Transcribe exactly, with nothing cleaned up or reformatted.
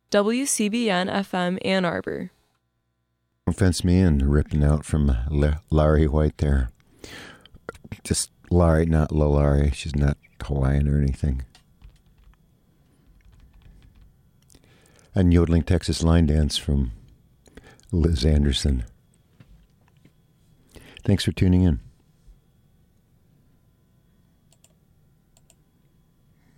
W C B N F M Ann Arbor. Don't fence me in, ripping out from La- Laurie White there. Just Laurie, not Lalari. She's not Hawaiian or anything. And Yodeling Texas Line Dance from Liz Anderson. Thanks for tuning in.